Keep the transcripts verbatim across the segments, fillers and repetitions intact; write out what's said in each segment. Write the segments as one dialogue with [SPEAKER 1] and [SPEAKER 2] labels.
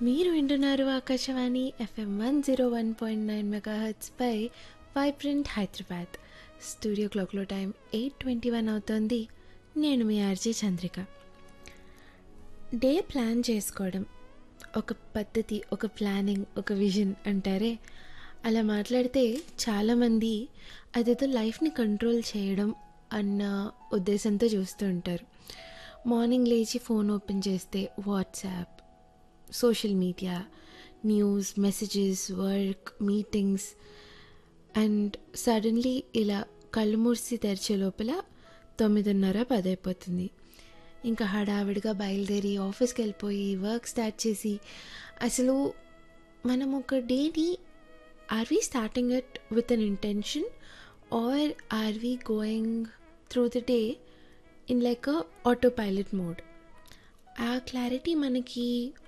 [SPEAKER 1] మీరు వింటున్నారు Akashvani FM one zero one point nine మెగాహెర్ట్స్పై vibrant Hyderabad. Studio క్లాక్లో టైం ఎయిట్ ట్వంటీ వన్ అవుతోంది. నేను మీ ఆర్జే చంద్రిక. డే ప్లాన్ చేసుకోవడం ఒక పద్ధతి, ఒక ప్లానింగ్, ఒక విజన్ అంటారే, అలా మాట్లాడితే చాలామంది అదేదో లైఫ్ని కంట్రోల్ చేయడం అన్న ఉద్దేశంతో చూస్తూ ఉంటారు. మార్నింగ్ లేచి ఫోన్ ఓపెన్ చేస్తే WhatsApp, social media, news, messages, work, meetings and suddenly ఇలా కళ్ళు మూసి తెరిచే లోపల తొమ్మిదిన్నర పదైపోతుంది. ఇంకా హడావిడిగా బయలుదేరి ఆఫీస్కి వెళ్ళిపోయి వర్క్ స్టార్ట్ చేసి, అసలు మనం ఒక డేని are we starting it with an intention or are we going through the day in like a auto pilot mode? ఆ క్లారిటీ మనకి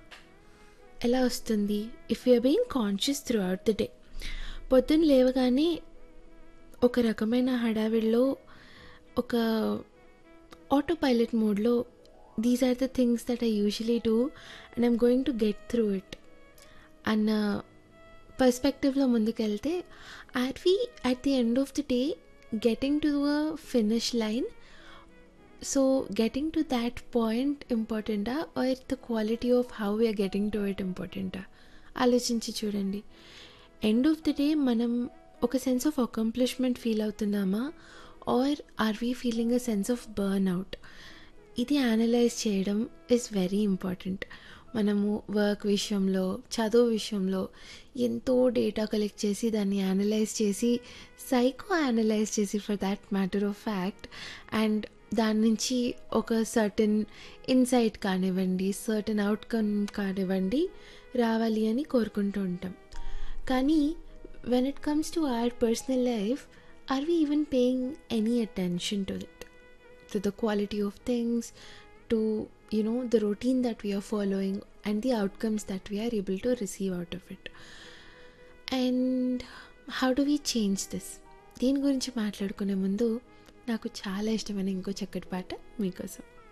[SPEAKER 1] ఎలా వస్తుంది if you're being conscious through out the day? పొద్దున్న లేవగానే ఒక రకమైన హడావిడిలో, ఒక ఆటో పైలట్ మోడ్లో these are the things that I usually do and I'm going to get through it అన్న పర్స్పెక్టివ్లో ముందుకెళ్తే, are we at the end of the day getting to a finish line? So getting to that point importanta or the quality of how we are getting to it importanta? ఆలోచించి చూడండి. End of the day మనం ఒక sense of accomplishment feel అవుతున్నామా are are we feeling a sense of burn out? ఇది analyse చేయడం is very important. మనము work విషయంలో, చదువు విషయంలో ఎంతో డేటా కలెక్ట్ చేసి దాన్ని అనలైజ్ చేసి, సైకో అనలైజ్ చేసి for that matter of fact, and దాని నుంచి ఒక సర్టన్ ఇన్సైట్ కానివ్వండి, సర్టన్ అవుట్కమ్ కానివ్వండి రావాలి అని కోరుకుంటూ ఉంటాం. కానీ when it comes to our personal life, are we even paying any attention to it, to the quality of things, to you know the routine that we are following and the outcomes that we are able to receive out of it? And how do we change this? దీని గురించి మాట్లాడుకునే ముందు నాకు చాలా ఇష్టమైన ఇంకో చక్కటి పాట మీకోసం.